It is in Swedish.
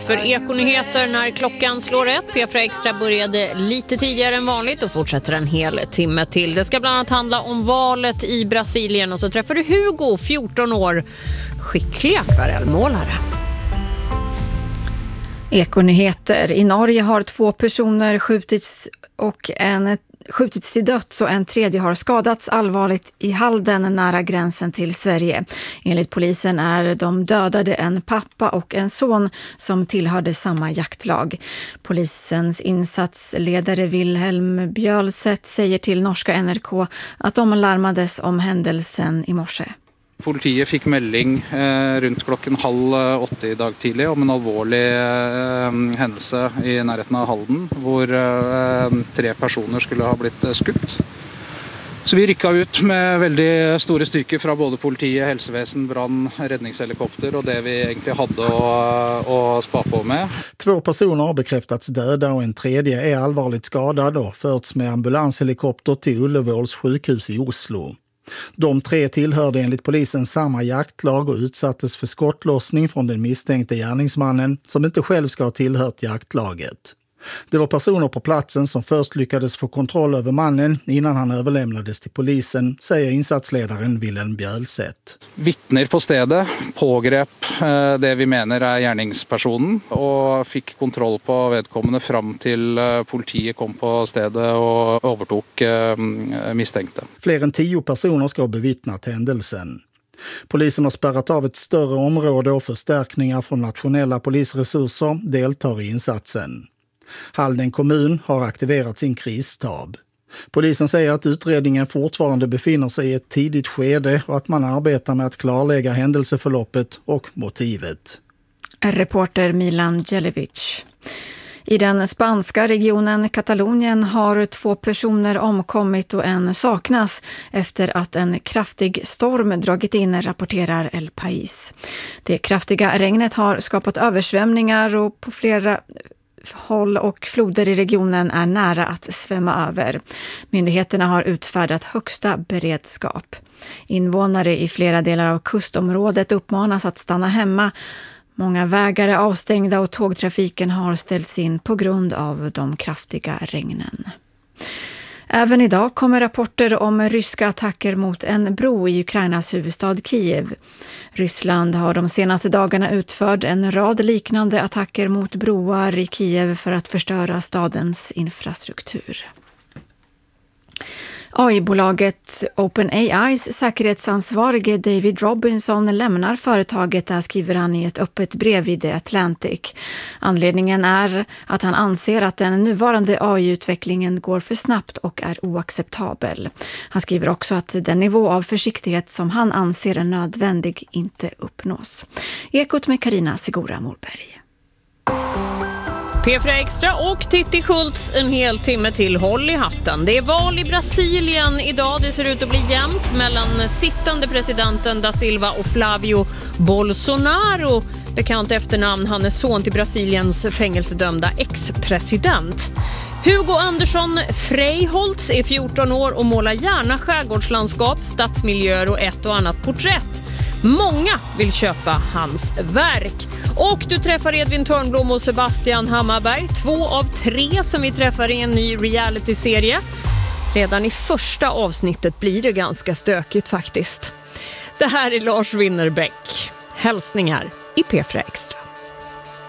för Ekonyheter när klockan slår 1. P4 Extra började lite tidigare än vanligt och fortsätter en hel timme till. Det ska bland annat handla om valet i Brasilien och så träffar du Hugo, 14 år, skicklig akvarellmålare. Ekonyheter. I Norge har 2 personer skjutits till döds och en tredje har skadats allvarligt i Halden nära gränsen till Sverige. Enligt polisen är de dödade en pappa och en son som tillhörde samma jaktlag. Polisens insatsledare Wilhelm Bjølseth säger till norska NRK att de larmades om händelsen i morse. Politiet fick melding runt klockan 7:30 i dag tidlig om en allvarlig händelse i närheten av Halden, hvor 3 personer skulle ha blivit skutt. Så vi ryckade ut med väldigt stora styrkor från både politiet, hälsoväsen, brand, räddningshelikopter och det vi egentligen hade att spa på med. 2 personer har bekräftats döda och en tredje är allvarligt skadad och förts med ambulanshelikopter till Ullevåls sjukhus i Oslo. De 3 tillhörde enligt polisen samma jaktlag och utsattes för skottlossning från den misstänkte gärningsmannen som inte själv ska ha tillhört jaktlaget. Det var personer på platsen som först lyckades få kontroll över mannen innan han överlämnades till polisen, säger insatsledaren Wilhelm Bjølseth. Vittner på stedet pågrep det vi menar är gärningspersonen och fick kontroll på vedkommande fram till politiet kom på stedet och övertog misstänkta. Fler än 10 personer ska ha bevittnat händelsen. Polisen har spärrat av ett större område och förstärkningar från nationella polisresurser deltar i insatsen. Halden kommun har aktiverat sin krisstab. Polisen säger att utredningen fortfarande befinner sig i ett tidigt skede och att man arbetar med att klarlägga händelseförloppet och motivet. Reporter Milan Djelevic. I den spanska regionen Katalonien har 2 personer omkommit och en saknas efter att en kraftig storm dragit in, rapporterar El País. Det kraftiga regnet har skapat översvämningar och på flera håll och floder i regionen är nära att svämma över. Myndigheterna har utfärdat högsta beredskap. Invånare i flera delar av kustområdet uppmanas att stanna hemma. Många vägar är avstängda och tågtrafiken har ställts in på grund av de kraftiga regnen. Även idag kommer rapporter om ryska attacker mot en bro i Ukrainas huvudstad Kiev. Ryssland har de senaste dagarna utfört en rad liknande attacker mot broar i Kiev för att förstöra stadens infrastruktur. AI-bolaget OpenAIs säkerhetsansvarige David Robinson lämnar företaget, där skriver han i ett öppet brev i The Atlantic. Anledningen är att han anser att den nuvarande AI-utvecklingen går för snabbt och är oacceptabel. Han skriver också att den nivå av försiktighet som han anser är nödvändig inte uppnås. Ekot med Carina Sigora Morberg. P4 Extra och Titti Schultz en hel timme till, håll i hatten. Det är val i Brasilien idag. Det ser ut att bli jämnt mellan sittande presidenten Da Silva och Flavio Bolsonaro. Bekant efternamn, han är son till Brasiliens fängelsedömda ex-president. Hugo Andersson Freiholtz är 14 år och målar gärna skärgårdslandskap, stadsmiljöer och ett och annat porträtt. Många vill köpa hans verk. Och du träffar Edvin Törnblom och Sebastian Hammarberg, 2 av 3 som vi träffar i en ny reality-serie. Redan i första avsnittet blir det ganska stökigt faktiskt. Det här är Lars Winnerbäck. Hälsningar i P4 Extra.